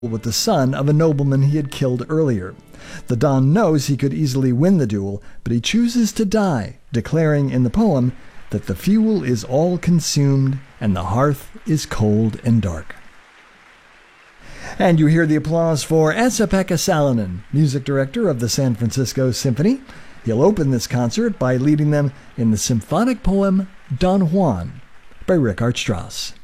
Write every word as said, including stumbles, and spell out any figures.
with the son of a nobleman he had killed earlier. The Don knows he could easily win the duel, but he chooses to die, declaring in the poem that the fuel is all consumed and the hearth is cold and dark. And you hear the applause for Esa-Pekka Salonen, music director of the San Francisco Symphony. He'll open this concert by leading them in the symphonic poem Don Juan by Richard Strauss.